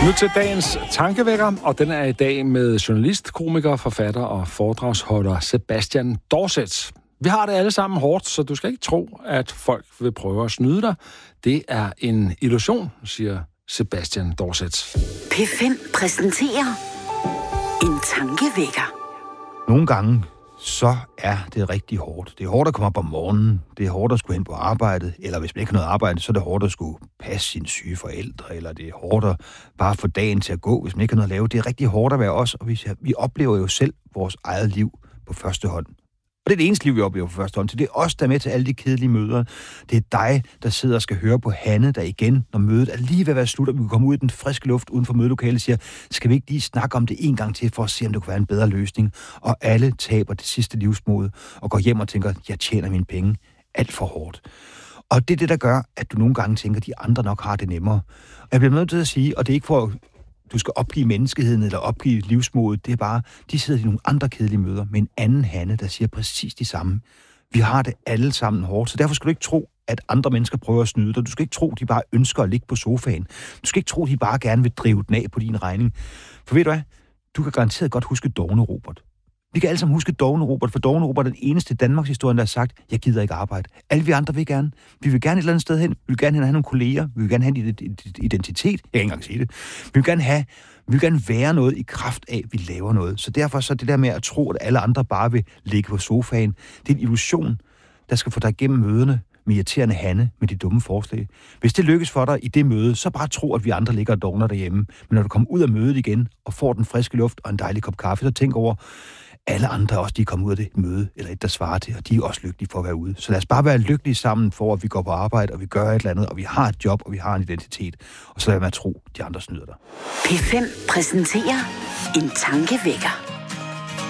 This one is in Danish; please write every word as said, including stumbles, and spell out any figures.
Nu til dagens tankevækker, og den er i dag med journalist, komiker, forfatter og foredragsholder Sebastian Dorset. Vi har det alle sammen hårdt, så du skal ikke tro, at folk vil prøve at snyde dig. Det er en illusion, siger Sebastian Dorset. P fem præsenterer en tankevækker. Nogle gange, så er det rigtig hårdt. Det er hårdt at komme op om morgenen. Det er hårdt at skulle hen på arbejdet. Eller hvis man ikke har noget arbejde, så er det hårdt at skulle passe sine syge forældre. Eller det er hårdt at bare få dagen til at gå, hvis man ikke har noget at lave. Det er rigtig hårdt at være os, og vi, vi oplever jo selv vores eget liv på første hånd. Og det er det eneste liv, vi oplever på første hånd. Så det er os, der er med til alle de kedelige møder. Det er dig, der sidder og skal høre på Hanne, der igen, når mødet er lige ved at være slut, og vi kan komme ud i den friske luft uden for mødelokalet og siger, skal vi ikke lige snakke om det en gang til, for at se, om det kunne være en bedre løsning? Og alle taber det sidste livsmod og går hjem og tænker, jeg tjener mine penge alt for hårdt. Og det er det, der gør, at du nogle gange tænker, at de andre nok har det nemmere. Og jeg bliver nødt til at sige, og det er ikke for du skal opgive menneskeheden eller opgive livsmodet. Det er bare, de sidder i nogle andre kedelige møder med en anden Hanne, der siger præcis de samme. Vi har det alle sammen hårdt, så derfor skal du ikke tro, at andre mennesker prøver at snyde dig. Du skal ikke tro, de bare ønsker at ligge på sofaen. Du skal ikke tro, de bare gerne vil drive den af på din regning. For ved du hvad? Du kan garanteret godt huske Dogne Robert. Vi kan alle sammen huske Dogne Robert, for Dogne Robert er den eneste i Danmarks historie, der har sagt, jeg gider ikke arbejde. Alle vi andre vil gerne. Vi vil gerne et eller andet sted hen. Vi vil gerne have nogle kolleger. Vi vil gerne have en identitet. Jeg kan ikke engang sige det. Vi vil gerne have, vi vil gerne være noget i kraft af, at vi laver noget. Så derfor så det der med at tro, at alle andre bare vil ligge på sofaen, det er en illusion, der skal få dig igennem møderne med irriterende Hanne med de dumme forslag. Hvis det lykkes for dig i det møde, så bare tro, at vi andre ligger og dogner derhjemme. Men når du kommer ud af mødet igen og får den friske luft og en dejlig kop kaffe, så tænk over, alle andre også, de er kommet ud af det møde, eller et, der svarer til, og de er også lykkelige for at være ude. Så lad os bare være lykkelige sammen for, at vi går på arbejde, og vi gør et eller andet, og vi har et job, og vi har en identitet. Og så lad være med at tro, at de andre snyder dig. P fem præsenterer en tankevækker.